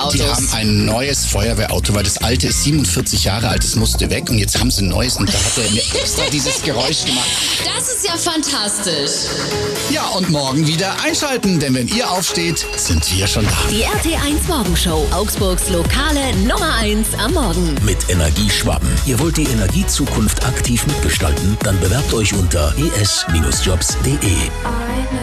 Feuerwehrautos. Die haben ein neues Feuerwehrauto, weil das alte ist 47 Jahre alt, das musste weg und jetzt haben sie ein neues und da hat er mir extra dieses Geräusch gemacht. Das ist ja fantastisch. Ja, und morgen wieder einschalten, denn wenn ihr aufsteht, sind wir schon da. Die RT1 Morgenshow, Augsburgs lokale Nummer 1 am Morgen. Mit Energieschwaben. Ihr wollt die Energiezukunft aktiv mitgestalten? Dann bewerbt euch unter es-jobs.de.